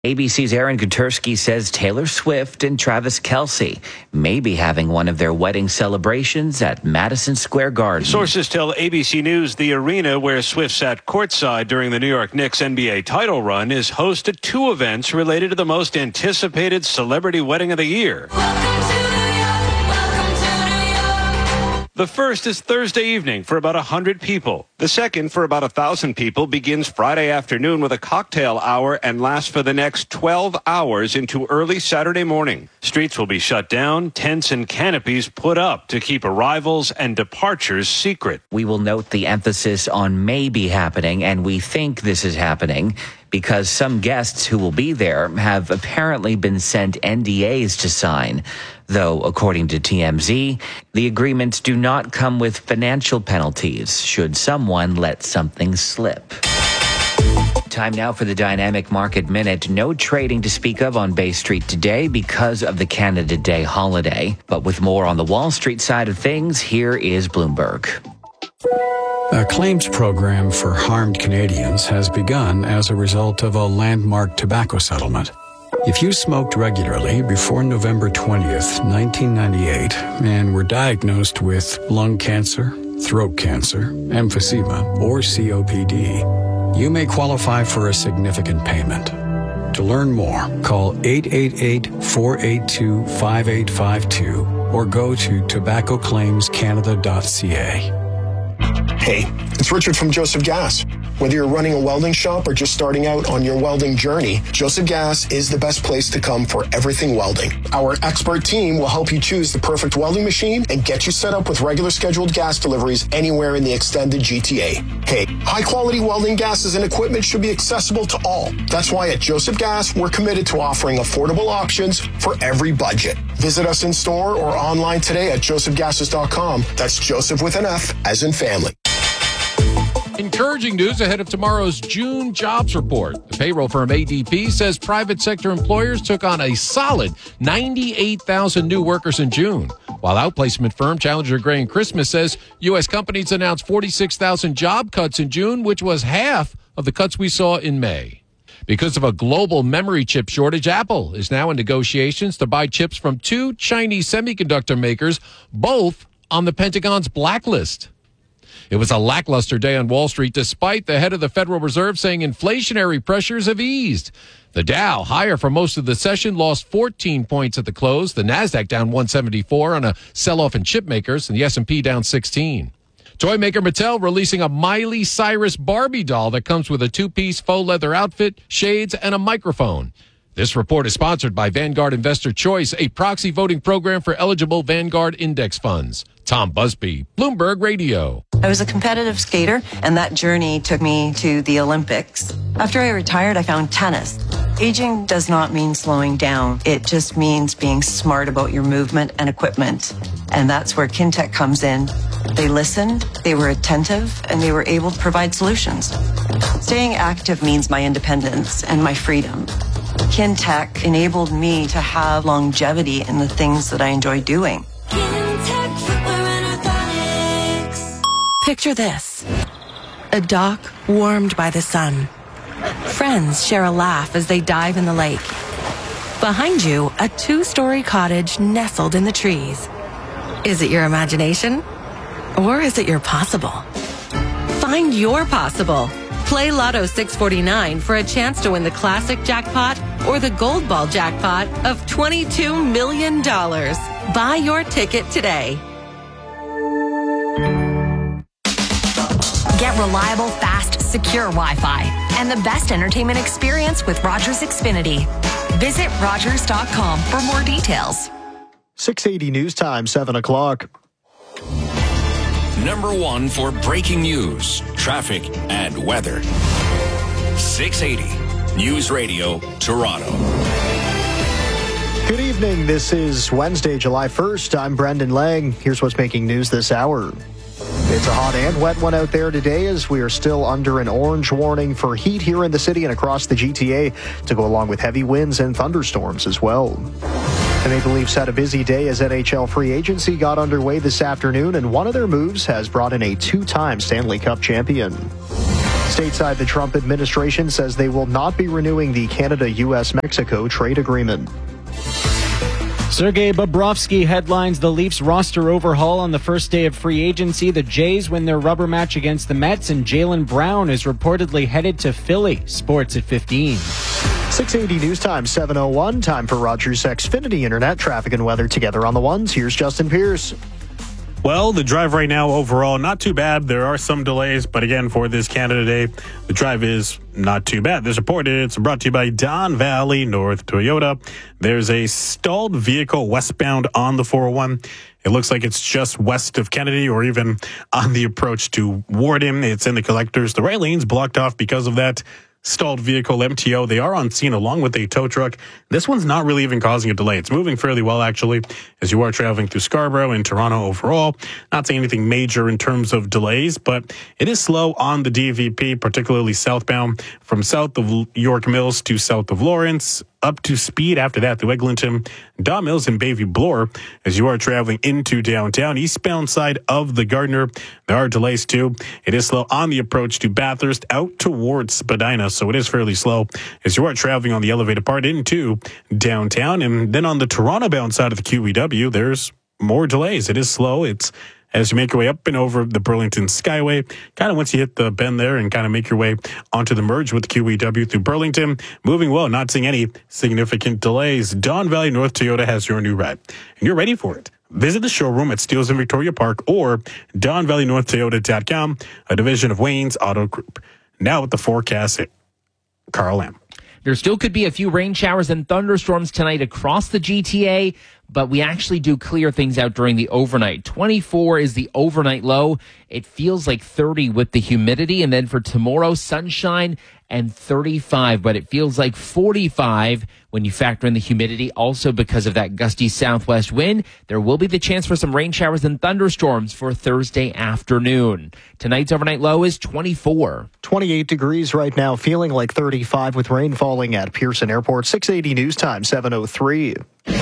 ABC's Aaron Gutersky says Taylor Swift and Travis Kelce may be having one of their wedding celebrations at Madison Square Garden. Sources tell ABC News the arena where Swift sat courtside during the New York Knicks NBA title run is host to two events related to the most anticipated celebrity wedding of the year. The first is Thursday evening for about 100 people. The second, for about 1,000 people, begins Friday afternoon with a cocktail hour and lasts for the next 12 hours into early Saturday morning. Streets will be shut down, tents and canopies put up to keep arrivals and departures secret. We will note the emphasis on may be happening, and we think this is happening because some guests who will be there have apparently been sent NDAs to sign. Though, according to TMZ, the agreements do not come with financial penalties should someone let something slip. Time now for the Dynamic Market Minute. No trading to speak of on Bay Street today because of the Canada Day holiday. But with more on the Wall Street side of things, here is Bloomberg. A claims program for harmed Canadians has begun as a result of a landmark tobacco settlement. If you smoked regularly before November 20th, 1998, and were diagnosed with lung cancer, throat cancer, emphysema, or COPD, you may qualify for a significant payment. To learn more, call 888-482-5852 or go to tobaccoclaimscanada.ca. Hey, it's Richard from Joseph Gas. Whether you're running a welding shop or just starting out on your welding journey, Joseph Gas is the best place to come for everything welding. Our expert team will help you choose the perfect welding machine and get you set up with regular scheduled gas deliveries anywhere in the extended GTA. Hey, high-quality welding gases and equipment should be accessible to all. That's why at Joseph Gas, we're committed to offering affordable options for every budget. Visit us in store or online today at josephgases.com. That's Joseph with an F, as in family. Encouraging news ahead of tomorrow's June jobs report. The payroll firm ADP says private sector employers took on a solid 98,000 new workers in June, while outplacement firm Challenger Gray & Christmas says U.S. companies announced 46,000 job cuts in June, which was half of the cuts we saw in May. Because of a global memory chip shortage, Apple is now in negotiations to buy chips from two Chinese semiconductor makers, both on the Pentagon's blacklist. It was a lackluster day on Wall Street, despite the head of the Federal Reserve saying inflationary pressures have eased. The Dow, higher for most of the session, lost 14 points at the close. The Nasdaq down 174 on a sell-off in chip makers, and the S&P down 16. Toy maker Mattel releasing a Miley Cyrus Barbie doll that comes with a two-piece faux leather outfit, shades, and a microphone. This report is sponsored by Vanguard Investor Choice, a proxy voting program for eligible Vanguard index funds. Tom Busby, Bloomberg Radio. I was a competitive skater, and that journey took me to the Olympics. After I retired, I found tennis. Aging does not mean slowing down. It just means being smart about your movement and equipment. And that's where Kintec comes in. They listened, they were attentive, and they were able to provide solutions. Staying active means my independence and my freedom. Kintec enabled me to have longevity in the things that I enjoy doing. Kintec Footwear and Orthotics. Picture this. A dock warmed by the sun. Friends share a laugh as they dive in the lake. Behind you, a 2-story cottage nestled in the trees. Is it your imagination? Or is it your possible? Find your possible. Play Lotto 649 for a chance to win the classic jackpot or the gold ball jackpot of $22 million. Buy your ticket today. Get reliable, fast, secure Wi-Fi and the best entertainment experience with Rogers Xfinity. Visit Rogers.com for more details. 680 News Time, 7 o'clock. Number one for breaking news, traffic, and weather. 680 News Radio, Toronto. Good evening. This is Wednesday, July 1st. I'm Brendan Lang. Here's what's making news this hour. It's a hot and wet one out there today as we are still under an orange warning for heat here in the city and across the GTA to go along with heavy winds and thunderstorms as well. The Maple Leafs had a busy day as NHL free agency got underway this afternoon, and one of their moves has brought in a 2-time Stanley Cup champion. Stateside, the Trump administration says they will not be renewing the Canada-U.S.-Mexico trade agreement. Sergei Bobrovsky headlines the Leafs roster overhaul on the first day of free agency. The Jays win their rubber match against the Mets, and Jaylen Brown is reportedly headed to Philly. Sports at 15. 680 News Time, 7:01. Time for Rogers Xfinity Internet traffic and weather together on the ones. Here's Justin Pierce. Well, the drive right now overall, not too bad. There are some delays, but again, for this Canada Day, the drive is not too bad. This report is brought to you by Don Valley North Toyota. There's a stalled vehicle westbound on the 401. It looks like it's just west of Kennedy or even on the approach to Warden. It's in the collectors. The right lane's blocked off because of that stalled vehicle. MTO, they are on scene along with a tow truck. This one's not really even causing a delay. It's moving fairly well, actually, as you are traveling through Scarborough and Toronto overall. Not saying anything major in terms of delays, but it is slow on the DVP, particularly southbound from south of York Mills to south of Lawrence, up to speed after that through Eglinton, Daw Mills, and Bayview Bloor as you are traveling into downtown. Eastbound side of the Gardiner, there are delays too. It is slow on the approach to Bathurst out towards Spadina, so it is fairly slow as you are traveling on the elevated part into downtown. And then on the Toronto-bound side of the QEW, there's more delays. It is slow. It's as you make your way up and over the Burlington Skyway, kind of once you hit the bend there and kind of make your way onto the merge with the QEW through Burlington, moving well, not seeing any significant delays. Don Valley North Toyota has your new ride, and you're ready for it. Visit the showroom at Steeles in Victoria Park or DonValleyNorthToyota.com, a division of Wayne's Auto Group. Now with the forecast at Carl Lamb. There still could be a few rain showers and thunderstorms tonight across the GTA, but we actually do clear things out during the overnight. 24 is the overnight low. It feels like 30 with the humidity. And then for tomorrow, sunshine and 35, but it feels like 45 when you factor in the humidity. Also because of that gusty southwest wind, there will be the chance for some rain showers and thunderstorms for Thursday afternoon. Tonight's overnight low is 24. 28 degrees right now, feeling like 35 with rain falling at Pearson Airport. 680 News Time, 7:03.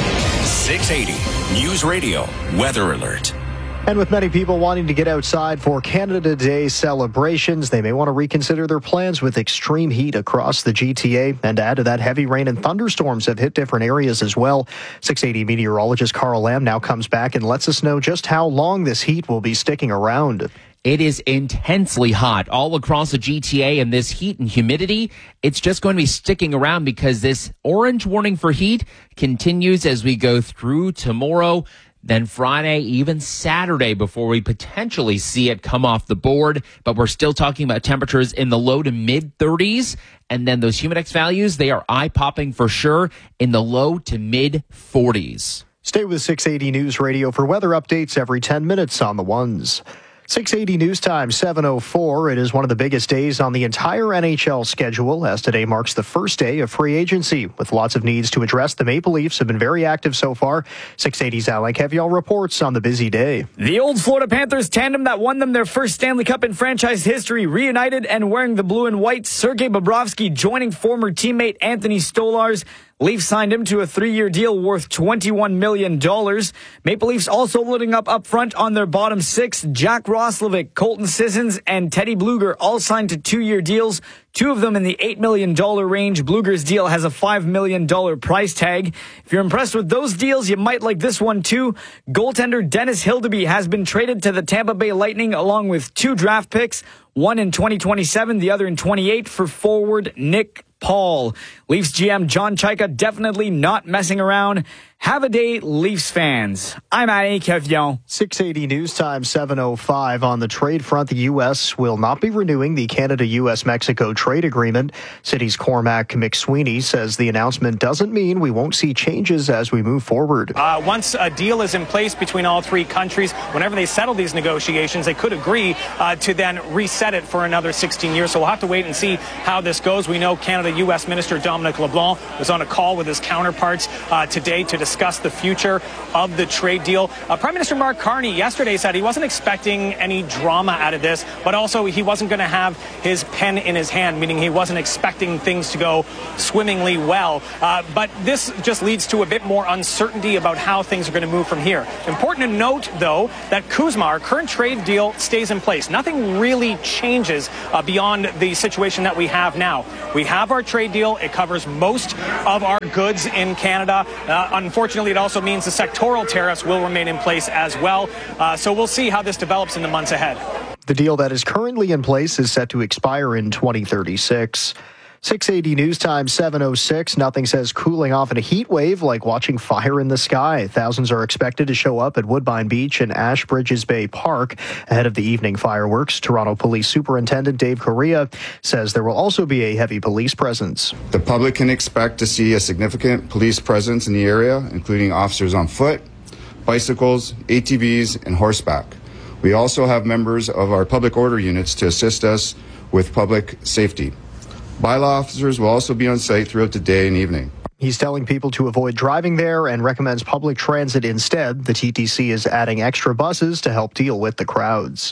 680 News Radio Weather Alert. And with many people wanting to get outside for Canada Day celebrations, they may want to reconsider their plans with extreme heat across the GTA. And to add to that, heavy rain and thunderstorms have hit different areas as well. 680 meteorologist Carl Lamb now comes back and lets us know just how long this heat will be sticking around. It is intensely hot all across the GTA, and this heat and humidity, it's just going to be sticking around because this orange warning for heat continues as we go through tomorrow, then Friday, even Saturday before we potentially see it come off the board. But we're still talking about temperatures in the low to mid 30s. And then those Humidex values, they are eye-popping for sure in the low to mid 40s. Stay with 680 News Radio for weather updates every 10 minutes on the ones. 680 News Time, 7:04. It is one of the biggest days on the entire NHL schedule, as today marks the first day of free agency. With lots of needs to address, the Maple Leafs have been very active so far. 680's Alain Kevial reports on the busy day. The old Florida Panthers tandem that won them their first Stanley Cup in franchise history reunited and wearing the blue and white. Sergei Bobrovsky joining former teammate Anthony Stolarz. Leafs signed him to a 3-year deal worth $21 million. Maple Leafs also loading up front on their bottom six. Jack Roslovic, Colton Sissons, and Teddy Bluger all signed to 2-year deals. 2 of them in the $8 million range. Bluger's deal has a $5 million price tag. If you're impressed with those deals, you might like this one too. Goaltender Dennis Hildeby has been traded to the Tampa Bay Lightning along with 2 draft picks, one in 2027, the other in 28 for forward Nick Paul. Leafs GM John Chayka definitely not messing around. Have a day, Leafs fans. I'm Alain Kevial. 680 News Time, 7:05. On the trade front, the U.S. will not be renewing the Canada-U.S.-Mexico trade agreement. City's Cormac McSweeney says the announcement doesn't mean we won't see changes as we move forward. Once a deal is in place between all 3 countries, whenever they settle these negotiations, they could agree to then reset it for another 16 years. So we'll have to wait and see how this goes. We know Canada-U.S. Minister Dominic LeBlanc was on a call with his counterparts today to discuss discuss the future of the trade deal. Prime Minister Mark Carney yesterday said he wasn't expecting any drama out of this, but also he wasn't going to have his pen in his hand, meaning he wasn't expecting things to go swimmingly well. But this just leads to a bit more uncertainty about how things are going to move from here. Important to note, though, that CUSMA, our current trade deal, stays in place. Nothing really changes beyond the situation that we have now. We have our trade deal. It covers most of our goods in Canada. Unfortunately, it also means the sectoral tariffs will remain in place as well. So we'll see how this develops in the months ahead. The deal that is currently in place is set to expire in 2036. 680 News Time, 7:06. Nothing says cooling off in a heat wave like watching fire in the sky. Thousands are expected to show up at Woodbine Beach and Ashbridges Bay Park ahead of the evening fireworks. Toronto Police Superintendent Dave Correa says there will also be a heavy police presence. The public can expect to see a significant police presence in the area, including officers on foot, bicycles, ATVs, and horseback. We also have members of our public order units to assist us with public safety. Bylaw officers will also be on site throughout the day and evening. He's telling people to avoid driving there and recommends public transit instead. The TTC is adding extra buses to help deal with the crowds.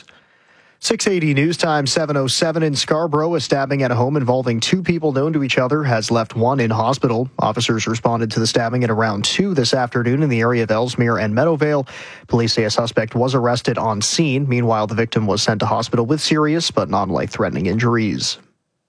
680 News Time, 7:07 in Scarborough. A stabbing at a home involving two people known to each other has left one in hospital. Officers responded to the stabbing at around 2 this afternoon in the area of Ellesmere and Meadowvale. Police say a suspect was arrested on scene. Meanwhile, the victim was sent to hospital with serious but non-life-threatening injuries.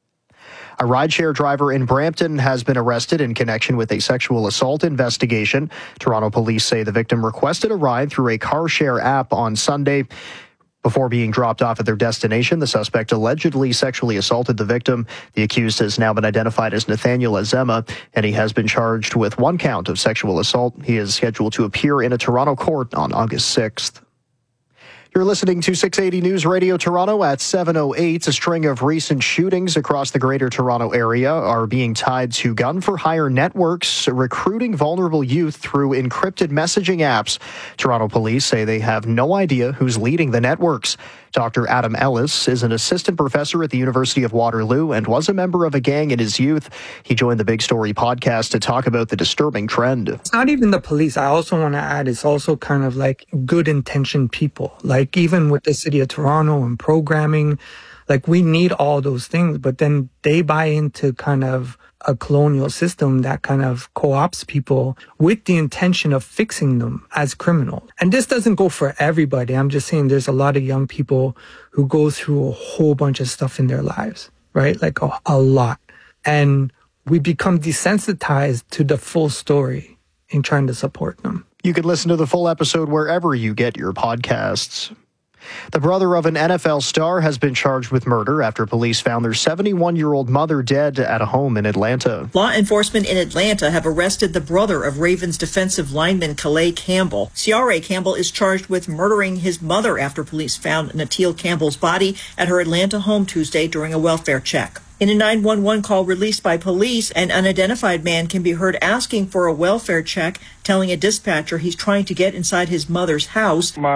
A rideshare driver in Brampton has been arrested in connection with a sexual assault investigation. Toronto police say the victim requested a ride through a car share app on Sunday. Before being dropped off at their destination, the suspect allegedly sexually assaulted the victim. The accused has now been identified as Nathaniel Azema, and he has been charged with 1 count of sexual assault. He is scheduled to appear in a Toronto court on August 6th. You're listening to 680 News Radio Toronto at 7:08. A string of recent shootings across the Greater Toronto area are being tied to gun-for-hire networks recruiting vulnerable youth through encrypted messaging apps. Toronto police say they have no idea who's leading the networks. Dr. Adam Ellis is an assistant professor at the University of Waterloo and was a member of a gang in his youth. He joined the Big Story podcast to talk about the disturbing trend. It's not even the police. I also want to add, it's also kind of like good intentioned people. Like even with the city of Toronto and programming, like we need all those things, but then they buy into kind of a colonial system that kind of co-opts people with the intention of fixing them as criminals. And this doesn't go for everybody. I'm just saying there's a lot of young people who go through a whole bunch of stuff in their lives, right? Like a lot. And we become desensitized to the full story in trying to support them. You can listen to the full episode wherever you get your podcasts. The brother of an NFL star has been charged with murder after police found their 71-year-old mother dead at a home in Atlanta. Law enforcement in Atlanta have arrested the brother of Ravens defensive lineman Calais Campbell. C.R.A. Campbell is charged with murdering his mother after police found Natil Campbell's body at her Atlanta home Tuesday during a welfare check. In a 911 call released by police, an unidentified man can be heard asking for a welfare check, telling a dispatcher he's trying to get inside his mother's house. My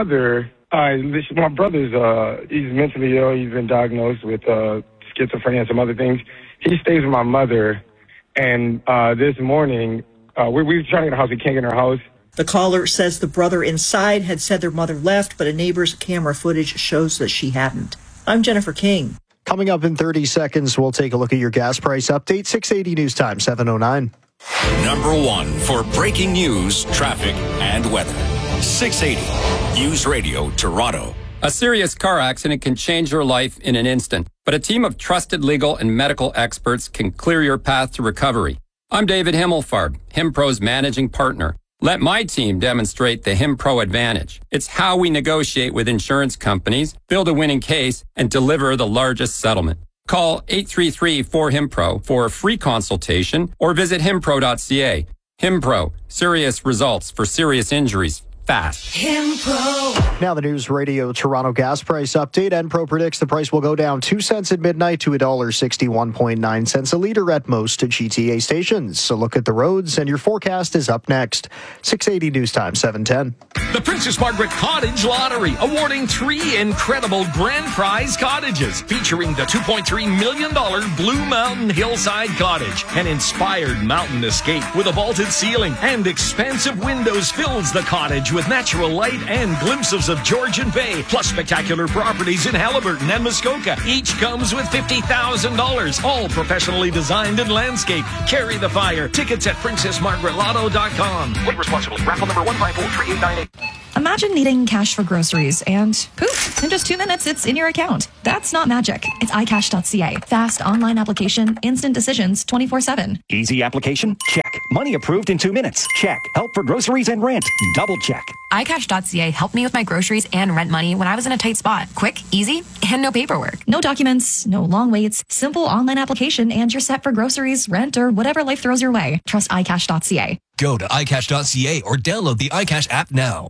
brother's he's mentally ill. He's been diagnosed with schizophrenia and some other things. He stays with my mother, and this morning we were trying to get a house. We can't get in our house. The caller says the brother inside had said their mother left, but a neighbor's camera footage shows that she hadn't. I'm Jennifer King. Coming up in 30 seconds, we'll take a look at your gas price update. 680 News Time, 7:09. Number one for breaking news, traffic, and weather. 680 News Radio Toronto. A serious car accident can change your life in an instant, but a team of trusted legal and medical experts can clear your path to recovery. I'm David Himmelfarb, HimPro's managing partner. Let my team demonstrate the HimPro advantage. It's how we negotiate with insurance companies, build a winning case, and deliver the largest settlement. Call 833-4HIMPRO for a free consultation or visit himpro.ca. HimPro, serious results for serious injuries. fast. Enpro. Now the News Radio Toronto gas price update. Enpro predicts the price will go down 2 cents at midnight to $1.61.9 a litre at most GTA stations. So look at the roads, and your forecast is up next. 680 News Time, 710. The Princess Margaret Cottage Lottery, awarding 3 incredible grand prize cottages, featuring the $2.3 million Blue Mountain Hillside Cottage. An inspired mountain escape with a vaulted ceiling and expansive windows fills the cottage with natural light and glimpses of Georgian Bay, plus spectacular properties in Halliburton and Muskoka. Each comes with $50,000, all professionally designed and landscaped. Carry the fire. Tickets at princessmargaretlotto.com. Play responsibly. Raffle number 1543898. Imagine needing cash for groceries and poof, in just 2 minutes, it's in your account. That's not magic. It's iCash.ca. Fast online application, instant decisions, 24/7. Easy application? Check. Money approved in 2 minutes? Check. Help for groceries and rent? Double check. iCash.ca helped me with my groceries and rent money when I was in a tight spot. Quick, easy, and no paperwork. No documents, no long waits, simple online application, and you're set for groceries, rent, or whatever life throws your way. Trust iCash.ca. Go to iCash.ca or download the iCash app now.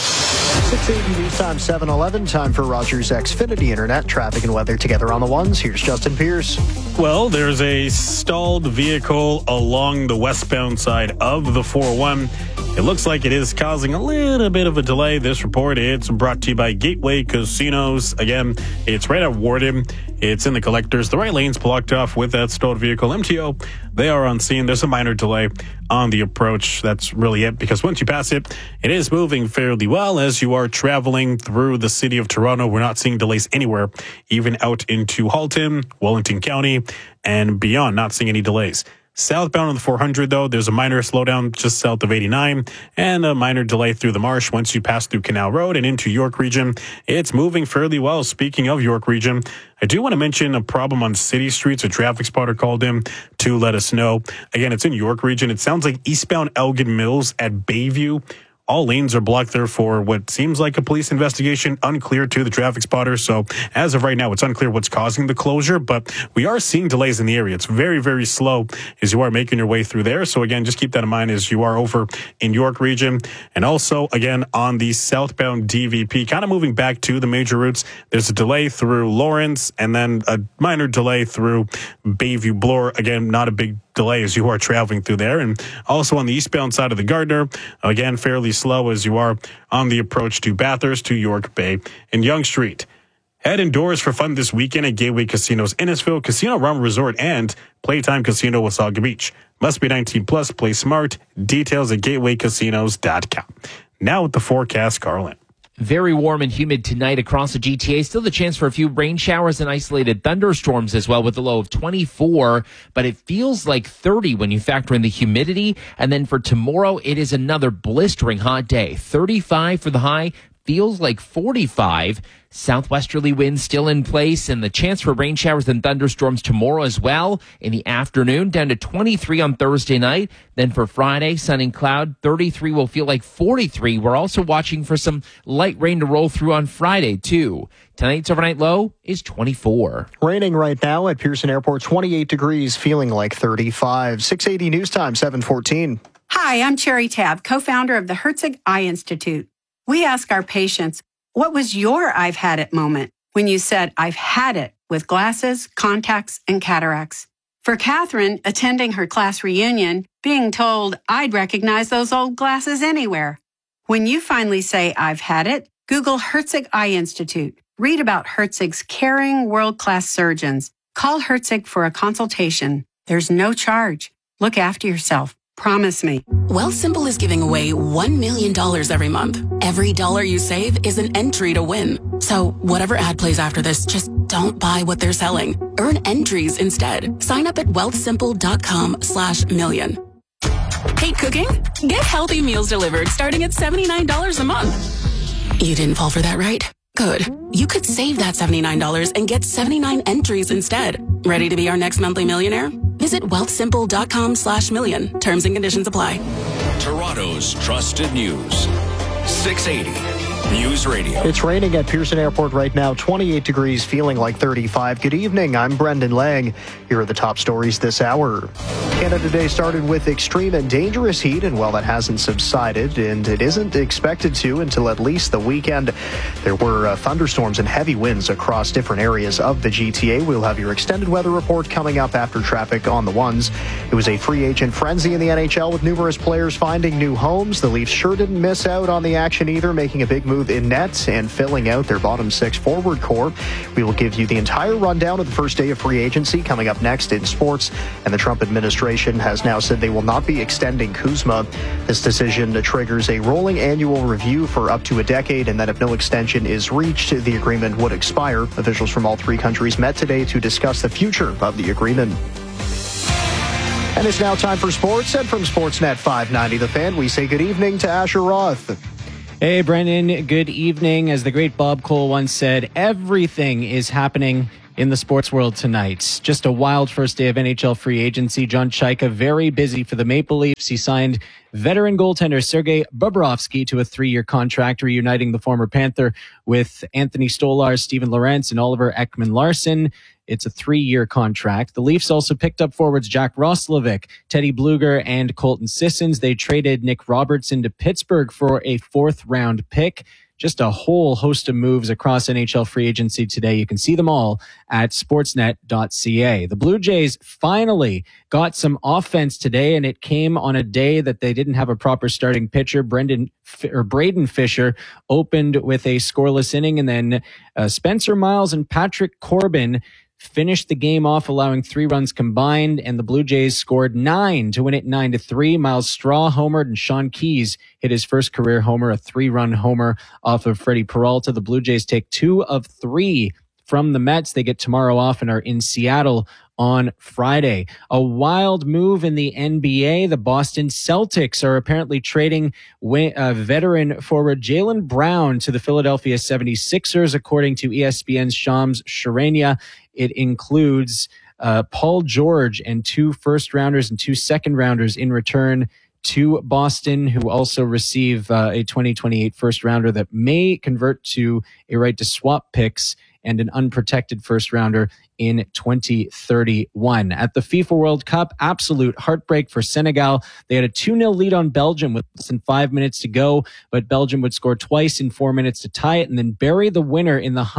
680 News Time, 7:11. Time for Rogers Xfinity Internet. Traffic and weather together on the ones. Here's Justin Pierce. Well, there's a stalled vehicle along the westbound side of the 401. It looks like it is causing a little bit of a delay. This report, it's brought to you by Gateway Casinos. Again, it's right at Warden. It's in the collectors. The right lane's blocked off with that stalled vehicle. MTO, they are on scene. There's a minor delay on the approach. That's really it, because once you pass it, it is moving fairly well as you are traveling through the city of Toronto. We're not seeing delays anywhere, even out into Halton, Wellington County, and beyond. Not seeing any delays. Southbound on the 400, though, there's a minor slowdown just south of 89 and a minor delay through the Marsh. Once you pass through Canal Road and into York Region, it's moving fairly well. Speaking of York Region, I do want to mention a problem on city streets. A traffic spotter called in to let us know. Again, it's in York Region. It sounds like eastbound Elgin Mills at Bayview. All lanes are blocked there for what seems like a police investigation, unclear to the traffic spotter. So as of right now, it's unclear what's causing the closure, but we are seeing delays in the area. It's very, very slow as you are making your way through there. So again, just keep that in mind as you are over in York Region. And also, again, on the southbound DVP, kind of moving back to the major routes, there's a delay through Lawrence and then a minor delay through Bayview Bloor. Again, not a big delay as you are traveling through there. And also on the eastbound side of the Gardner, again, fairly slow as you are on the approach to Bathurst, to York Bay, and Yonge Street. Head indoors for fun this weekend at Gateway Casinos Innisfil, Casino Rum Resort, and Playtime Casino Wasaga Beach. Must be 19 plus. Play smart. Details at gatewaycasinos.com. Now with the forecast, Carlin. Very warm and humid tonight across the GTA. Still the chance for a few rain showers and isolated thunderstorms as well, with a low of 24. But it feels like 30 when you factor in the humidity. And then for tomorrow, it is another blistering hot day. 35 for the high. Feels like 45. Southwesterly winds still in place, and the chance for rain showers and thunderstorms tomorrow as well in the afternoon, down to 23 on Thursday night. Then for Friday, sun and cloud, 33 will feel like 43. We're also watching for some light rain to roll through on Friday, too. Tonight's overnight low is 24. Raining right now at Pearson Airport, 28 degrees, feeling like 35. 680 News Time, 7:14. Hi, I'm Cherry Tabb, co-founder of the Herzig Eye Institute. We ask our patients, what was your I've had it moment when you said, I've had it with glasses, contacts, and cataracts? For Catherine, attending her class reunion, being told, I'd recognize those old glasses anywhere. When you finally say, I've had it, Google Herzig Eye Institute. Read about Herzig's caring world-class surgeons. Call Herzig for a consultation. There's no charge. Look after yourself. Promise me. Wealthsimple is giving away $1 million every month. Every dollar you save is an entry to win. So whatever ad plays after this, just don't buy what they're selling. Earn entries instead. Sign up at wealthsimple.com/million. Hate cooking? Get healthy meals delivered starting at $79 a month. You didn't fall for that, right? Good. You could save that $79 and get 79 entries instead. Ready to be our next monthly millionaire? Visit wealthsimple.com/million. Terms and conditions apply. Toronto's trusted news. 680 News Radio. It's raining at Pearson Airport right now, 28 degrees, feeling like 35. Good evening, I'm Brendan Lang. Here are the top stories this hour. Canada Day started with extreme and dangerous heat, and while that hasn't subsided, and it isn't expected to until at least the weekend, there were thunderstorms and heavy winds across different areas of the GTA. We'll have your extended weather report coming up after traffic on the ones. It was a free agent frenzy in the NHL with numerous players finding new homes. The Leafs sure didn't miss out on the action either, making a big move in net and filling out their bottom six forward core. We will give you the entire rundown of the first day of free agency coming up next in sports. And the Trump administration has now said they will not be extending Kuzma. This decision triggers a rolling annual review for up to a decade, and that if no extension is reached, the agreement would expire. Officials from all three countries met today to discuss the future of the agreement. And it's now time for sports, and from Sportsnet 590 The Fan, we say good evening to Asher Roth. Hey, Brendan, good evening. As the great Bob Cole once said, everything is happening in the sports world tonight. Just a wild first day of NHL free agency. John Chaika very busy for the Maple Leafs. He signed veteran goaltender Sergei Bobrovsky to a 3-year contract, reuniting the former Panther with Anthony Stolarz, Steven Lorentz, and Oliver Ekman-Larsson. It's a 3-year contract. The Leafs also picked up forwards Jack Roslovic, Teddy Bluger, and Colton Sissons. They traded Nick Robertson to Pittsburgh for a 4th-round pick. Just a whole host of moves across NHL free agency today. You can see them all at sportsnet.ca. The Blue Jays finally got some offense today, and it came on a day that they didn't have a proper starting pitcher. Braden Fisher opened with a scoreless inning, and then Spencer Miles and Patrick Corbin finished the game off, allowing 3 runs combined, and the Blue Jays scored 9 to win it 9-3. Miles Straw homered, and Sean Keyes hit his first career homer, a 3-run homer off of Freddie Peralta. The Blue Jays take 2 of 3 from the Mets. They get tomorrow off and are in Seattle on Friday. A wild move in the NBA. The Boston Celtics are apparently trading veteran forward Jaylen Brown to the Philadelphia 76ers, according to ESPN's Shams Charania. It includes Paul George and 2 first-rounders and 2 second-rounders in return to Boston, who also receive a 2028 first-rounder that may convert to a right to swap picks and an unprotected first-rounder in 2031. At the FIFA World Cup, absolute heartbreak for Senegal. They had a 2-0 lead on Belgium with less than 5 minutes to go, but Belgium would score twice in 4 minutes to tie it and then bury the winner in the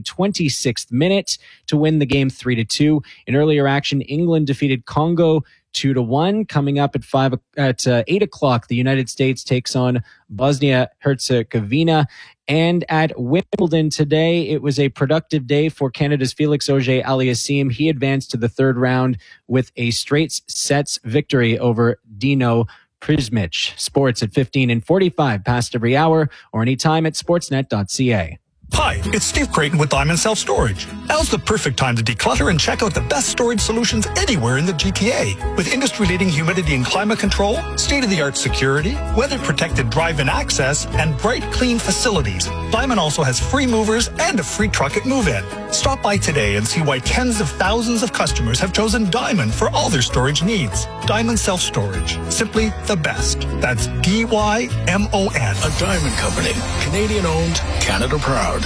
126th minute to win the game 3-2. In earlier action, England defeated Congo 2-1. Coming up at 8 o'clock, the United States takes on Bosnia-Herzegovina. And at Wimbledon today, it was a productive day for Canada's Felix Auger-Aliassime. He advanced to the 3rd round with a straight sets victory over Dino Prismic. Sports at 15 and 45 past every hour, or anytime at sportsnet.ca. Hi, it's Steve Creighton with Diamond Self Storage. Now's the perfect time to declutter and check out the best storage solutions anywhere in the GTA. With industry-leading humidity and climate control, state-of-the-art security, weather-protected drive-in access, and bright, clean facilities, Diamond also has free movers and a free truck at move-in. Stop by today and see why tens of thousands of customers have chosen Diamond for all their storage needs. Diamond Self Storage. Simply the best. That's D-Y-M-O-N. A Diamond Company. Canadian-owned, Canada-proud.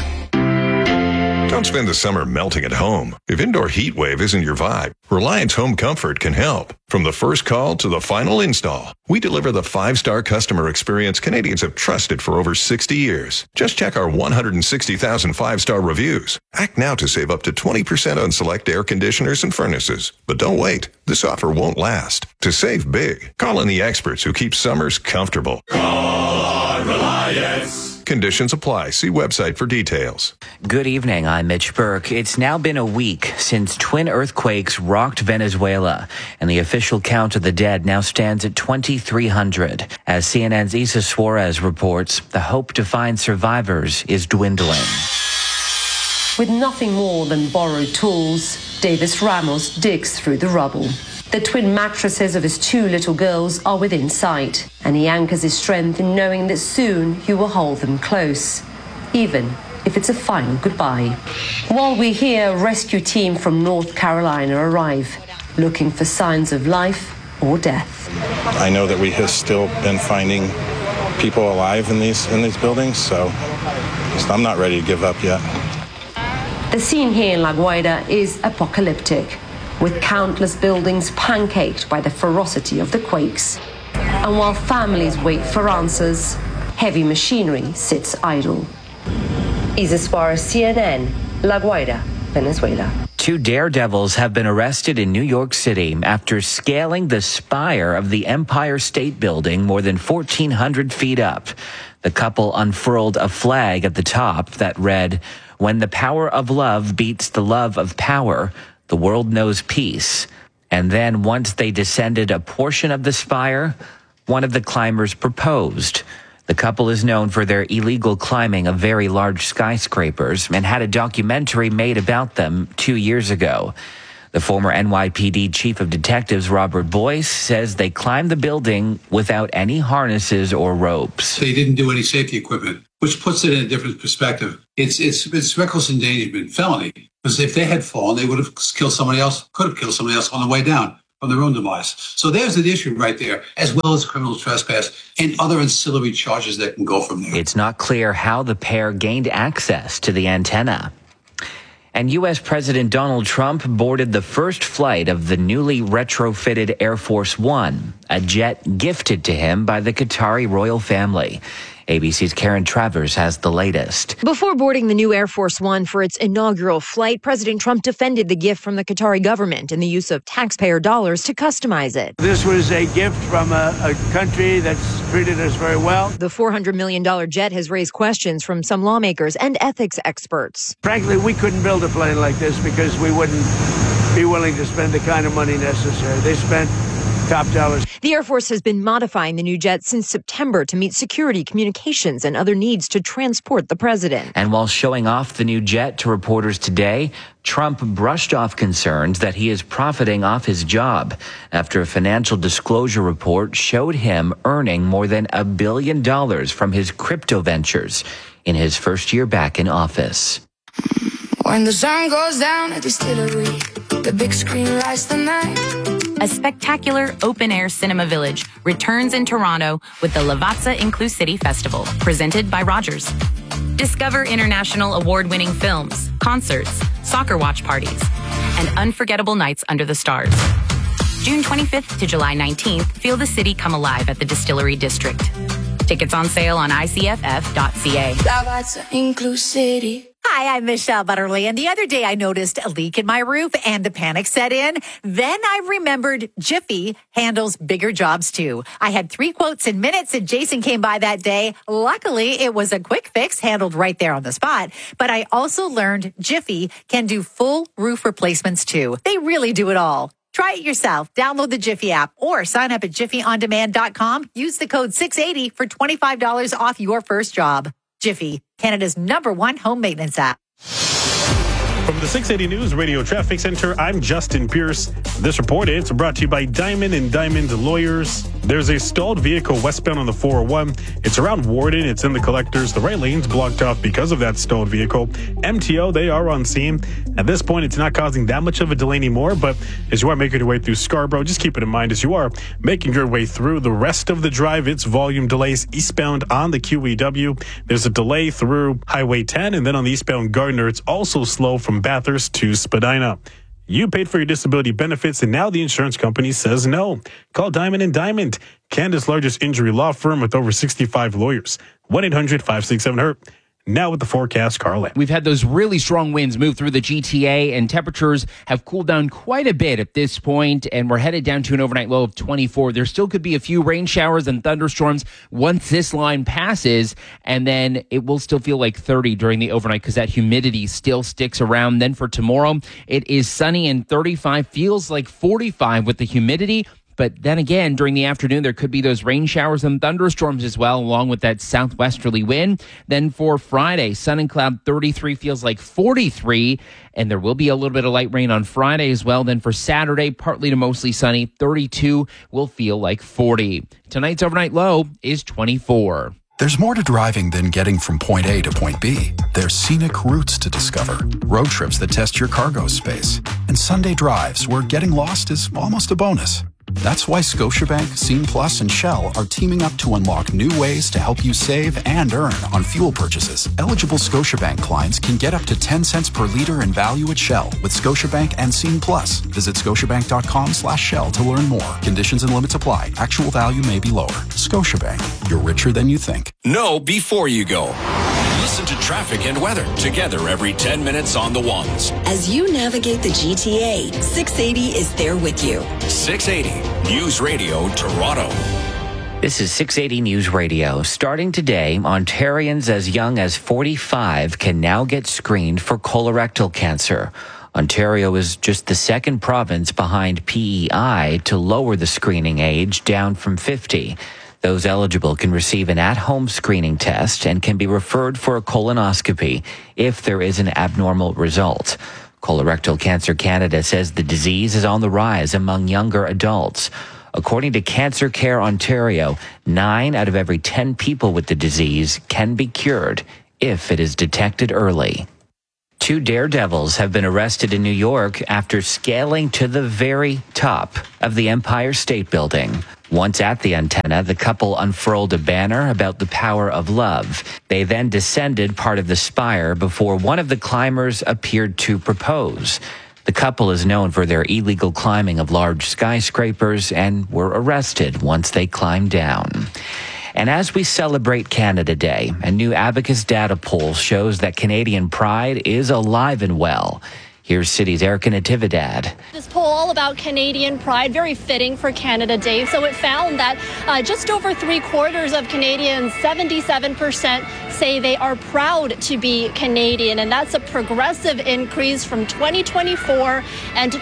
Don't spend the summer melting at home. If indoor heat wave isn't your vibe, Reliance Home Comfort can help. From the first call to the final install, we deliver the 5-star customer experience Canadians have trusted for over 60 years. Just check our 160,000 5-star reviews. Act now to save up to 20% on select air conditioners and furnaces. But don't wait. This offer won't last. To save big, call in the experts who keep summers comfortable. Call on Reliance. Conditions apply. See website for details. Good evening. I'm Mitch Burke. It's now been a week since twin earthquakes rocked Venezuela, and the official count of the dead now stands at 2,300. As CNN's Isa Suarez reports, the hope to find survivors is dwindling. With nothing more than borrowed tools, Davis Ramos digs through the rubble. The twin mattresses of his 2 little girls are within sight, and he anchors his strength in knowing that soon he will hold them close, even if it's a final goodbye. While we hear a rescue team from North Carolina arrive, looking for signs of life or death. I know that we have still been finding people alive in these buildings, so I'm not ready to give up yet. The scene here in La Guaira is apocalyptic, with countless buildings pancaked by the ferocity of the quakes. And while families wait for answers, heavy machinery sits idle. Isa Suarez, CNN, La Guaira, Venezuela. 2 daredevils have been arrested in New York City after scaling the spire of the Empire State Building more than 1,400 feet up. The couple unfurled a flag at the top that read, "When the power of love beats the love of power, the world knows peace." And then once they descended a portion of the spire, one of the climbers proposed. The couple is known for their illegal climbing of very large skyscrapers and had a documentary made about them 2 years ago. The former NYPD chief of detectives, Robert Boyce, says they climbed the building without any harnesses or ropes. They didn't do any safety equipment, which puts it in a different perspective. It's reckless endangerment, felony. Because if they had fallen, they would have killed somebody else, could have killed somebody else on the way down from their own demise. So there's an issue right there, as well as criminal trespass and other ancillary charges that can go from there. It's not clear how the pair gained access to the antenna. And U.S. President Donald Trump boarded the first flight of the newly retrofitted Air Force One, a jet gifted to him by the Qatari royal family. ABC's Karen Travers has the latest. Before boarding the new Air Force One for its inaugural flight, President Trump defended the gift from the Qatari government and the use of taxpayer dollars to customize it. This was a gift from a country that's treated us very well. The $400 million jet has raised questions from some lawmakers and ethics experts. Frankly, we couldn't build a plane like this because we wouldn't be willing to spend the kind of money necessary. They spent top dollars. The Air Force has been modifying the new jet since September to meet security, communications, and other needs to transport the president. And while showing off the new jet to reporters today, Trump brushed off concerns that he is profiting off his job after a financial disclosure report showed him earning more than $1 billion from his crypto ventures in his first year back in office. When the sun goes down at the distillery, the big screen lights the night. A spectacular open-air cinema village returns in Toronto with the Lavazza Inclusivity Festival, presented by Rogers. Discover international award-winning films, concerts, soccer watch parties, and unforgettable nights under the stars. June 25th to July 19th, feel the city come alive at the Distillery District. Tickets on sale on icff.ca. Lavazza Inclusivity. Hi, I'm Michelle Butterly, and the other day I noticed a leak in my roof and the panic set in. Then I remembered Jiffy handles bigger jobs too. I had 3 quotes in minutes and Jason came by that day. Luckily, it was a quick fix handled right there on the spot. But I also learned Jiffy can do full roof replacements too. They really do it all. Try it yourself. Download the Jiffy app or sign up at jiffyondemand.com. Use the code 680 for $25 off your first job. Jiffy, Canada's #1 home maintenance app. From the 680 News Radio Traffic Center, I'm Justin Pierce. This report is brought to you by Diamond and Diamond Lawyers. There's a stalled vehicle westbound on the 401. It's around Warden. It's in the collectors. The right lane's blocked off because of that stalled vehicle. MTO, they are on scene. At this point, it's not causing that much of a delay anymore, but as you are making your way through Scarborough, just keep it in mind as you are making your way through the rest of the drive. It's volume delays eastbound on the QEW. There's a delay through Highway 10, and then on the eastbound Gardner, it's also slow from Bathurst to Spadina. You paid for your disability benefits, and now the insurance company says no. Call Diamond and Diamond, Canada's largest injury law firm with over 65 lawyers. 1-800-567-HURT. Now with the forecast, Carlin. We've had those really strong winds move through the GTA, and temperatures have cooled down quite a bit at this point, and we're headed down to an overnight low of 24. There still could be a few rain showers and thunderstorms once this line passes, and then it will still feel like 30 during the overnight because that humidity still sticks around. Then for tomorrow, it is sunny and 35, feels like 45 with the humidity. But then again, during the afternoon, there could be those rain showers and thunderstorms as well, along with that southwesterly wind. Then for Friday, sun and cloud, 33 feels like 43, and there will be a little bit of light rain on Friday as well. Then for Saturday, partly to mostly sunny, 32 will feel like 40. Tonight's overnight low is 24. There's more to driving than getting from point A to point B. There's scenic routes to discover, road trips that test your cargo space, and Sunday drives where getting lost is almost a bonus. That's why Scotiabank, Scene Plus, and Shell are teaming up to unlock new ways to help you save and earn on fuel purchases. Eligible Scotiabank clients can get up to 10 cents per liter in value at Shell with Scotiabank and Scene Plus. Visit scotiabank.com/Shell to learn more. Conditions and limits apply. Actual value may be lower. Scotiabank. You're richer than you think. Know before you go. Listen to traffic and weather together every 10 minutes on the ones. As you navigate the GTA, 680 is there with you. 680 News Radio Toronto. This is 680 News Radio. Starting today, Ontarians as young as 45 can now get screened for colorectal cancer. Ontario is just the second province behind PEI to lower the screening age down from 50. Those eligible can receive an at-home screening test and can be referred for a colonoscopy if there is an abnormal result. Colorectal Cancer Canada says the disease is on the rise among younger adults. According to Cancer Care Ontario, 9 out of every 10 people with the disease can be cured if it is detected early. 2 daredevils have been arrested in New York after scaling to the very top of the Empire State Building. Once at the antenna, the couple unfurled a banner about the power of love. They then descended part of the spire before one of the climbers appeared to propose. The couple is known for their illegal climbing of large skyscrapers and were arrested once they climbed down. And as we celebrate Canada Day, a new Abacus data poll shows that Canadian pride is alive and well. Here's City's Erica Natividad. This poll all about Canadian pride, very fitting for Canada Day. So it found that just over 3/4 of Canadians, 77%, say they are proud to be Canadian. And that's a progressive increase from 2024 and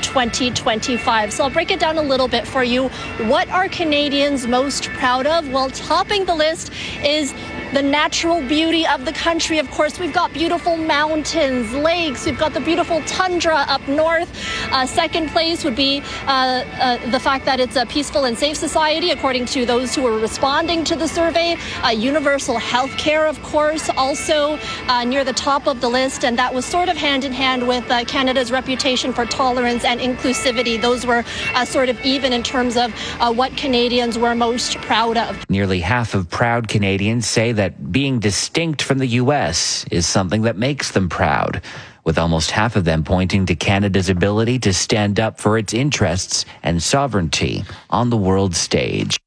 2025. So I'll break it down a little bit for you. What are Canadians most proud of? Well, topping the list is the natural beauty of the country. Of course, we've got beautiful mountains, lakes. We've got the beautiful tundra up north. Second place would be the fact that it's a peaceful and safe society, according to those who were responding to the survey. Universal health care, of course, also near the top of the list. And that was sort of hand in hand with Canada's reputation for tolerance and inclusivity. Those were sort of even in terms of what Canadians were most proud of. Nearly half of proud Canadians say that being distinct from the U.S. is something that makes them proud, with almost half of them pointing to Canada's ability to stand up for its interests and sovereignty on the world stage.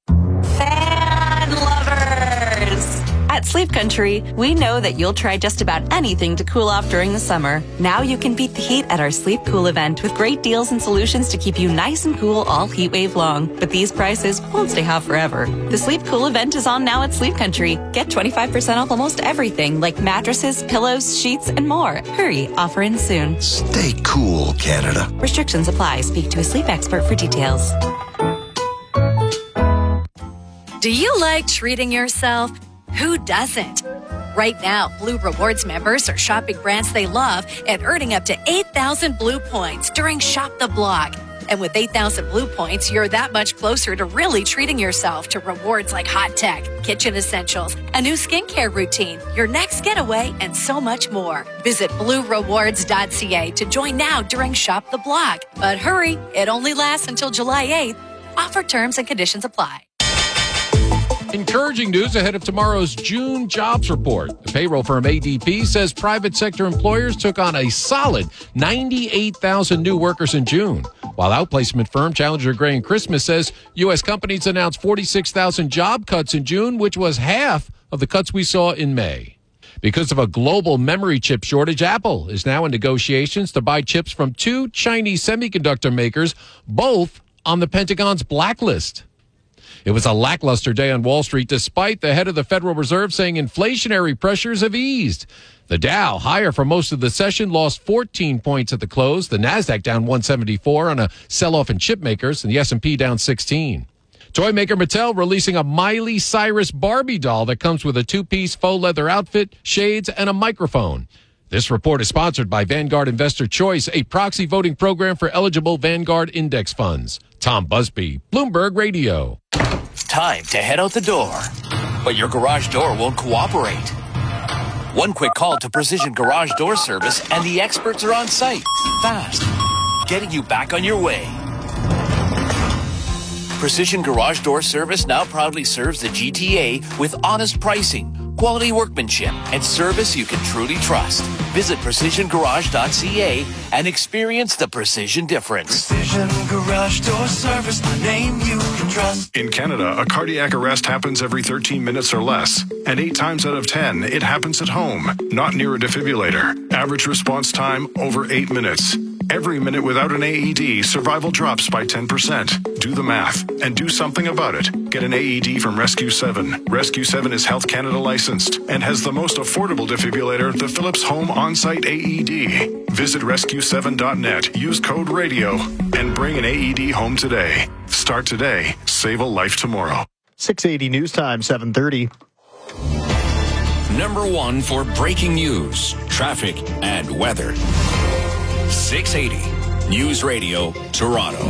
Fan lovers! At Sleep Country, we know that you'll try just about anything to cool off during the summer. Now you can beat the heat at our Sleep Cool event with great deals and solutions to keep you nice and cool all heat wave long. But these prices won't stay hot forever. The Sleep Cool event is on now at Sleep Country. Get 25% off almost everything like mattresses, pillows, sheets, and more. Hurry, offer ends soon. Stay cool, Canada. Restrictions apply. Speak to a sleep expert for details. Do you like treating yourself? Who doesn't? Right now, Blue Rewards members are shopping brands they love and earning up to 8,000 Blue points during Shop the Block. And with 8,000 Blue points, you're that much closer to really treating yourself to rewards like hot tech, kitchen essentials, a new skincare routine, your next getaway, and so much more. Visit bluerewards.ca to join now during Shop the Block. But hurry, it only lasts until July 8th. Offer terms and conditions apply. Encouraging news ahead of tomorrow's June jobs report. The payroll firm ADP says private sector employers took on a solid 98,000 new workers in June, while outplacement firm Challenger Gray and Christmas says U.S. companies announced 46,000 job cuts in June, which was half of the cuts we saw in May. Because of a global memory chip shortage, Apple is now in negotiations to buy chips from 2 Chinese semiconductor makers, both on the Pentagon's blacklist. It was a lackluster day on Wall Street, despite the head of the Federal Reserve saying inflationary pressures have eased. The Dow, higher for most of the session, lost 14 points at the close. The Nasdaq down 174 on a sell-off in chip makers, and the S&P down 16. Toy maker Mattel releasing a Miley Cyrus Barbie doll that comes with a 2-piece faux leather outfit, shades, and a microphone. This report is sponsored by Vanguard Investor Choice, a proxy voting program for eligible Vanguard index funds. Tom Busby, Bloomberg Radio. Time to head out the door, but your garage door won't cooperate. One quick call to Precision Garage Door Service and the experts are on site, fast, getting you back on your way. Precision Garage Door Service now proudly serves the GTA with honest pricing, quality workmanship, and service you can truly trust. Visit precisiongarage.ca and experience the precision difference. Precision Garage Door Service, the name you can trust. In Canada, a cardiac arrest happens every 13 minutes or less. And 8 times out of 10, it happens at home, not near a defibrillator. Average response time, over 8 minutes. Every minute without an AED, survival drops by 10%. Do the math and do something about it. Get an AED from Rescue 7. Rescue 7 is Health Canada licensed and has the most affordable defibrillator, the Philips Home On-Site AED. Visit rescue7.net, use code RADIO, and bring an AED home today. Start today. Save a life tomorrow. 680 News Time, 7:30. Number 1 for breaking news, traffic, and weather. 680 News Radio, Toronto.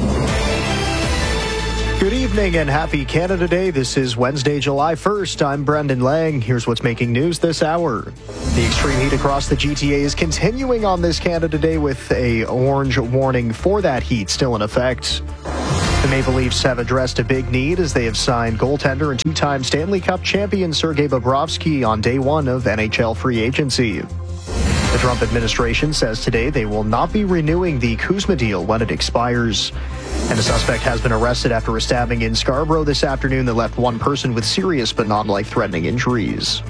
Good evening and happy Canada Day. This is Wednesday, July 1st. I'm Brendan Lang. Here's what's making news this hour. The extreme heat across the GTA is continuing on this Canada Day with a orange warning for that heat still in effect. The Maple Leafs have addressed a big need as they have signed goaltender and 2-time Stanley Cup champion Sergei Bobrovsky on day 1 of NHL free agency. The Trump administration says today they will not be renewing the Kuzma deal when it expires. And a suspect has been arrested after a stabbing in Scarborough this afternoon that left one person with serious but not life-threatening injuries.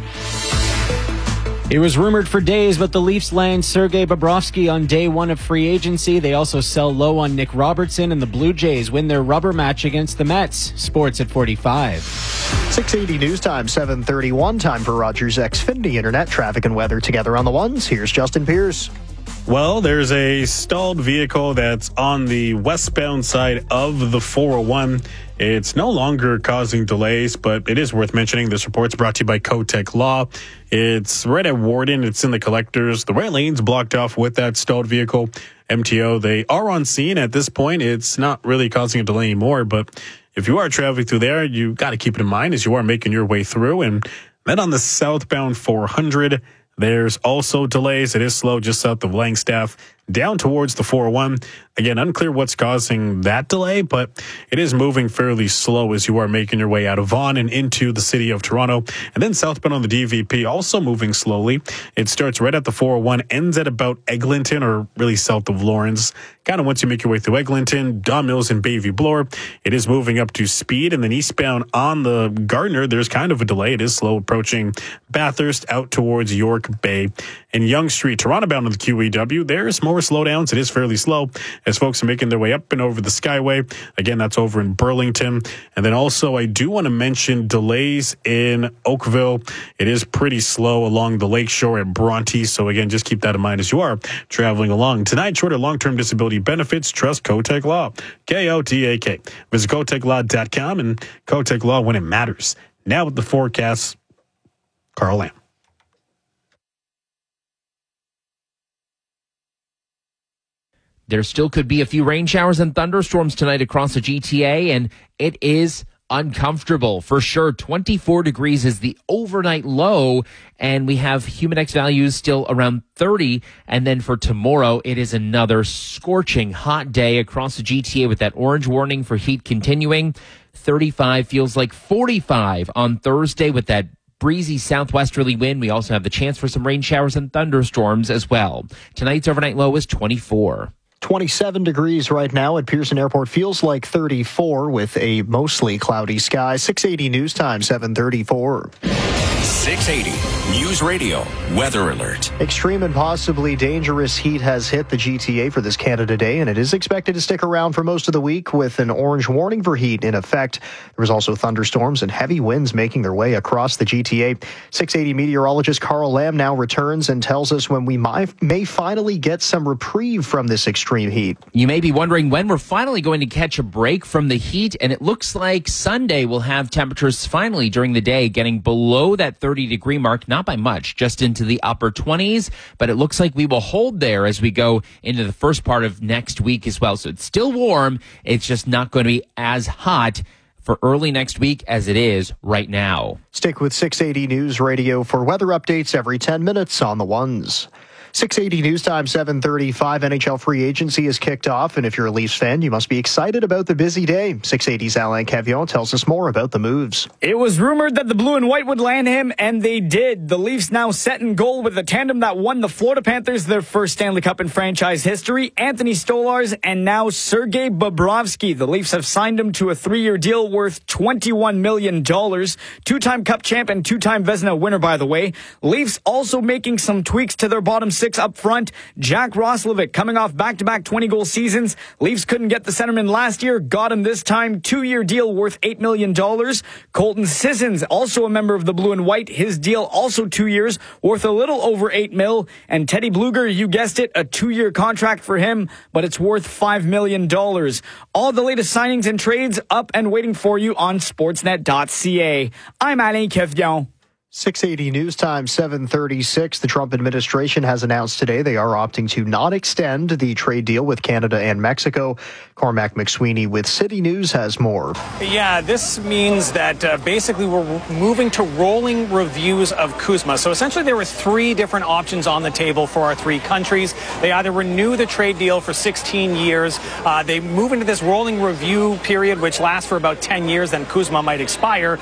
It was rumored for days, but the Leafs land Sergei Bobrovsky on day 1 of free agency. They also sell low on Nick Robertson, and the Blue Jays win their rubber match against the Mets. Sports at 45. 680 News Time, 7:31. Time for Rogers Xfinity Internet traffic and weather together on the ones. Here's Justin Pierce. Well, there's a stalled vehicle that's on the westbound side of the 401. It's no longer causing delays, but it is worth mentioning. This report's brought to you by Kotek Law. It's right at Warden. It's in the collectors. The right lane's blocked off with that stalled vehicle. MTO, they are on scene at this point. It's not really causing a delay anymore, but if you are traveling through there, you got to keep it in mind as you are making your way through. And then on the southbound 400, there's also delays. It is slow just south of Langstaff down towards the 401. Again, unclear what's causing that delay, but it is moving fairly slow as you are making your way out of Vaughan and into the city of Toronto. And then southbound on the DVP, also moving slowly. It starts right at the 401, ends at about Eglinton, or really south of Lawrence. Kind of once you make your way through Eglinton, Don Mills and Bayview Bloor, it is moving up to speed. And then eastbound on the Gardner, there's kind of a delay. It is slow approaching Bathurst out towards York Bay and Yonge Street. Toronto bound on the QEW, there's more slowdowns. It is fairly slow as folks are making their way up and over the Skyway. Again, that's over in Burlington. And then also, I do want to mention delays in Oakville. It is pretty slow along the lakeshore at Bronte. So again, just keep that in mind as you are traveling along. Tonight, short or long-term disability benefits, trust Kotek Law. K-O-T-A-K. Visit KotekLaw.com and Kotek Law when it matters. Now with the forecast, Carl Lamb. There still could be a few rain showers and thunderstorms tonight across the GTA, and it is uncomfortable for sure. 24 degrees is the overnight low, and we have Humidex values still around 30. And then for tomorrow, it is another scorching hot day across the GTA with that orange warning for heat continuing. 35 feels like 45 on Thursday with that breezy southwesterly wind. We also have the chance for some rain showers and thunderstorms as well. Tonight's overnight low is 24. 27 degrees right now at Pearson Airport. Feels like 34 with a mostly cloudy sky. 680 News Time, 7:34. 680 News Radio Weather Alert. Extreme and possibly dangerous heat has hit the GTA for this Canada Day, and it is expected to stick around for most of the week with an orange warning for heat in effect. There was also thunderstorms and heavy winds making their way across the GTA. 680 meteorologist Carl Lamb now returns and tells us when we may finally get some reprieve from this extreme heat. You may be wondering when we're finally going to catch a break from the heat, and it looks like Sunday will have temperatures finally during the day getting below that 30-degree mark, not by much, just into the upper 20s, but it looks like we will hold there as we go into the first part of next week as well. So it's still warm. It's just not going to be as hot for early next week as it is right now. Stick with 680 News Radio for weather updates every 10 minutes on the ones. 680 News Time, 7:35. NHL free agency is kicked off, and if you're a Leafs fan, you must be excited about the busy day. 680's Alain Cavillon tells us more about the moves. It was rumored that the Blue and White would land him, and they did. The Leafs now set in goal with the tandem that won the Florida Panthers their first Stanley Cup in franchise history, Anthony Stolarz and now Sergei Bobrovsky. The Leafs have signed him to a 3-year deal worth $21 million. Two-time Cup champ and two-time Vezina winner, by the way. Leafs also making some tweaks to their bottom six up front. Jack Roslovic coming off back-to-back 20-goal seasons. Leafs couldn't get the centerman last year. Got him this time. 2-year deal worth $8 million. Colton Sissons, also a member of the Blue and White. His deal also 2 years, worth a little over $8 million. And Teddy Bluger, you guessed it, a 2-year contract for him, but it's worth $5 million. All the latest signings and trades up and waiting for you on Sportsnet.ca. I'm Alain Cavillon. 680 News Time, 7:36. The Trump administration has announced today they are opting to not extend the trade deal with Canada and Mexico. Cormac McSweeney with City News has more. Yeah, this means that basically we're moving to rolling reviews of CUSMA. So essentially there were 3 different options on the table for our 3 countries. They either renew the trade deal for 16 years, they move into this rolling review period, which lasts for about 10 years, then CUSMA might expire,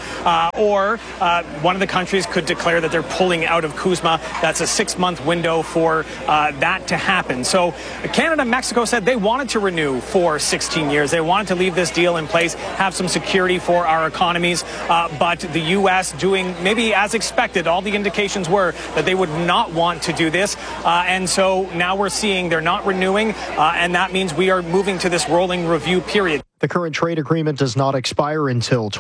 or one of the countries could declare that they're pulling out of CUSMA. That's a 6-month window for that to happen. So Canada and Mexico said they wanted to renew for 16 years. They wanted to leave this deal in place, have some security for our economies. But the U.S. doing maybe as expected, all the indications were that they would not want to do this. And so now we're seeing they're not renewing, and that means we are moving to this rolling review period. The current trade agreement does not expire until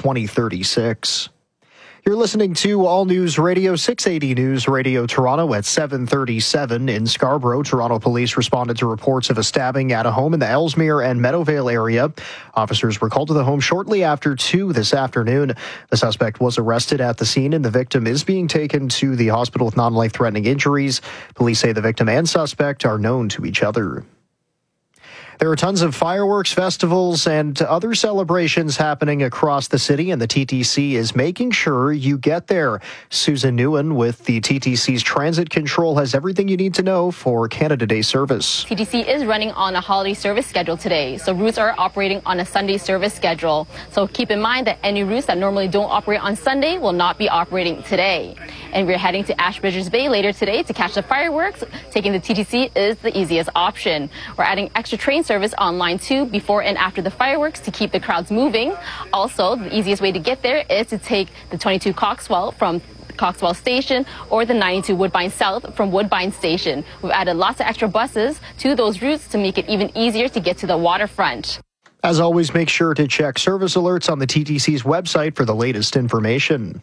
2036. You're listening to All News Radio, 680 News Radio Toronto at 7:37 in Scarborough. Toronto police responded to reports of a stabbing at a home in the Ellesmere and Meadowvale area. Officers were called to the home shortly after 2 this afternoon. The suspect was arrested at the scene, and the victim is being taken to the hospital with non-life-threatening injuries. Police say the victim and suspect are known to each other. There are tons of fireworks, festivals, and other celebrations happening across the city, and the TTC is making sure you get there. Susan Nguyen with the TTC's Transit Control has everything you need to know for Canada Day service. TTC is running on a holiday service schedule today, so routes are operating on a Sunday service schedule. So keep in mind that any routes that normally don't operate on Sunday will not be operating today. And we're heading to Ashbridges Bay later today to catch the fireworks. Taking the TTC is the easiest option. We're adding extra train service on line 2 before and after the fireworks to keep the crowds moving. Also, the easiest way to get there is to take the 22 Coxwell from Coxwell Station or the 92 Woodbine South from Woodbine Station. We've added lots of extra buses to those routes to make it even easier to get to the waterfront. As always, make sure to check service alerts on the TTC's website for the latest information.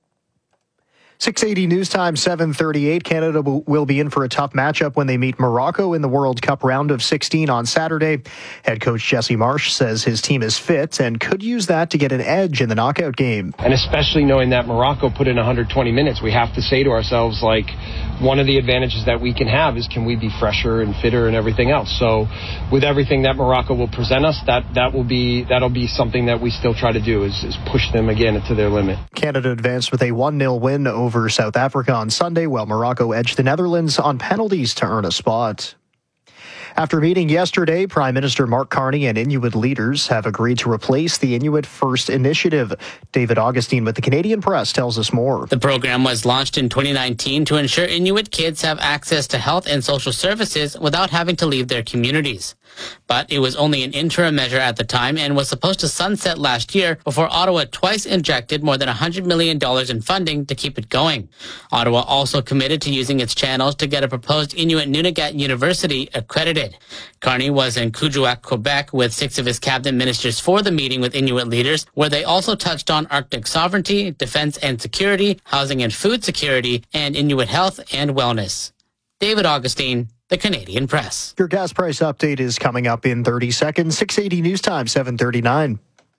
680 News Time, 7:38. Canada will be in for a tough matchup when they meet Morocco in the World Cup round of 16 on Saturday. Head coach Jesse Marsh says his team is fit and could use that to get an edge in the knockout game. And especially knowing that Morocco put in 120 minutes, we have to say to ourselves, like, one of the advantages that we can have is can we be fresher and fitter and everything else. So with everything that Morocco will present us, that'll be something that we still try to do is push them again to their limit. Canada advanced with a 1-0 win over South Africa on Sunday, while Morocco edged the Netherlands on penalties to earn a spot. After meeting yesterday, Prime Minister Mark Carney and Inuit leaders have agreed to replace the Inuit First Initiative. David Augustine with the Canadian Press tells us more. The program was launched in 2019 to ensure Inuit kids have access to health and social services without having to leave their communities. But it was only an interim measure at the time and was supposed to sunset last year before Ottawa twice injected more than $100 million in funding to keep it going. Ottawa also committed to using its channels to get a proposed Inuit Nunavut University accredited. Carney was in Kuujjuaq, Quebec, with 6 of his cabinet ministers for the meeting with Inuit leaders, where they also touched on Arctic sovereignty, defense and security, housing and food security, and Inuit health and wellness. David Augustine, the Canadian Press. Your gas price update is coming up in 30 seconds. 680 News Time, 7:39.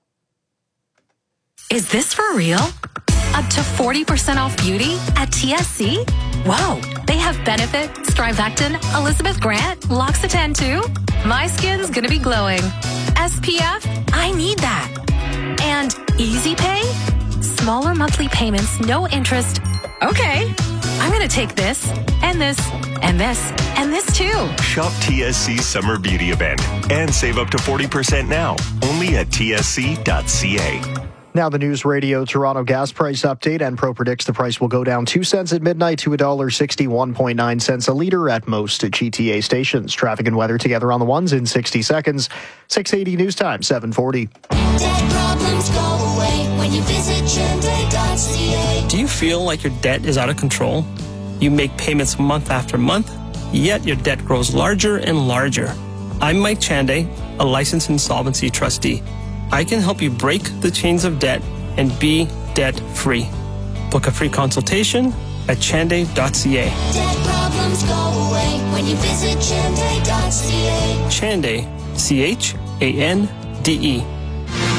Is this for real? Up to 40% off beauty at TSC? Whoa, they have Benefit, Strivectin, Elizabeth Grant, L'Occitane too? My skin's gonna be glowing. SPF? I need that. And Easy Pay? Smaller monthly payments, no interest. Okay, I'm gonna take this and this And this too. Shop TSC's Summer Beauty Event and save up to 40% now, only at tsc.ca. Now the News Radio Toronto gas price update. Enpro predicts the price will go down 2 cents at midnight to $1.61.9 cents a litre at most GTA stations. Traffic and weather together on the ones in 60 seconds. 680 News Time, 740. Debt problems go away when you visit Chande.ca. Do you feel like your debt is out of control? You make payments month after month, yet your debt grows larger and larger. I'm Mike Chande, a licensed insolvency trustee. I can help you break the chains of debt and be debt-free. Book a free consultation at chande.ca. Debt problems go away when you visit Chande.ca. Chande, C-H-A-N-D-E.